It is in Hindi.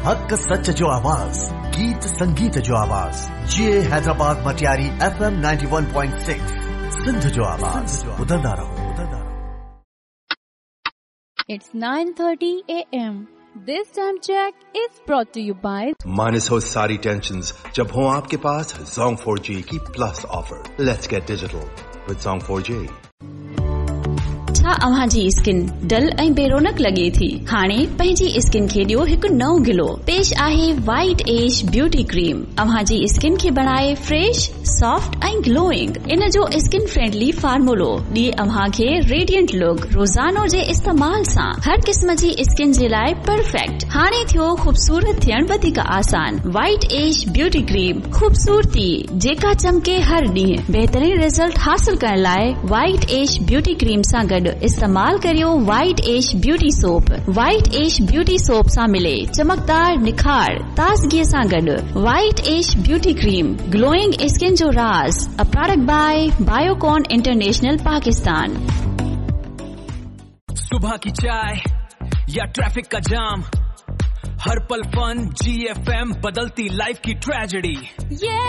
हक सच जो आवाज, गीत संगीत जो आवाज, ये हैदराबाद मटियारी FM 91.6 सिंध जो आवाज, उधरदा रहो। It's 9:30 AM. This time check is brought to you by minus हो सारी टेंशन्स जब हो आपके पास Zong 4G की plus offer. Let's get digital with Zong 4G। छा अव्हां जी स्किन डल ऐं बेरोनक लगे थी? हाणे पंहिंजी स्किन खे ॾियो हिकु नओं गिलो। पेश आहे वाइट एज ब्यूटी क्रीम। अव्हां जी स्किन खे बणाए फ्रेश, सॉफ्ट ऐं ग्लोइंग। इन जो स्किन फ्रेंडली फार्मूलो ॾिए अव्हां खे रेडियंट लुक। रोज़ानो जे इस्तेमाल सां हर क़िस्म जी स्किन जे लाइ परफेक्ट। हाणे थियो ख़ूबसूरत थियण वधीक आसान। वाइट एज ब्यूटी क्रीम, ख़ूबसूरती जेका चमके हर ॾींहुं। बहितरीन रिज़ल्ट हासिल करण लाइ वाइट एज ब्यूटी क्रीम सां गॾु इस्तेमाल करियो white as beauty soap. White as beauty soap सां मिले चमकदार निखार ताज़गीअ सां गॾु। White as beauty cream, glowing skin जो राज। A product bye Biocon international Pakistan. सुबह की चाय या ट्रैफिक का जाम, हर पल फन GFM बदलती लाइफ की ट्रेजेडी।